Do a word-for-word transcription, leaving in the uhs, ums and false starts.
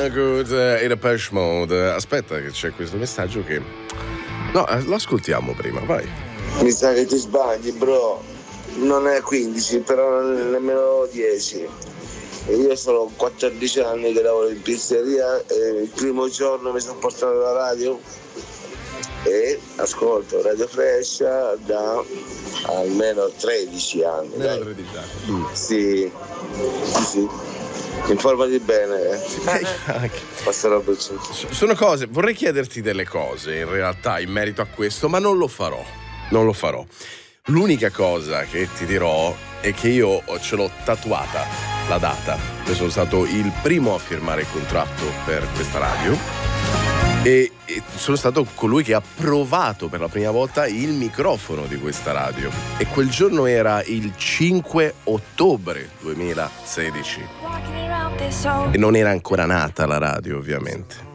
Good e Depeche Mode. Aspetta che c'è questo messaggio che... No, lo ascoltiamo prima, vai. Mi sa che ti sbagli, bro. Non è quindici, però non è nemmeno dieci. E io sono quattordici anni che lavoro in pizzeria e il primo giorno mi sono portato alla radio e ascolto Radio Frescia da almeno tredici anni. Almeno tredici anni. Mm. Sì, sì, sì. Informati bene. Eh, Passerò per ciò. Sono cose, vorrei chiederti delle cose in realtà in merito a questo, ma non lo farò. Non lo farò. L'unica cosa che ti dirò è che io ce l'ho tatuata la data. Io sono stato il primo a firmare il contratto per questa radio e, e sono stato colui che ha provato per la prima volta il microfono di questa radio e quel giorno era il cinque ottobre duemilasedici e non era ancora nata la radio, ovviamente.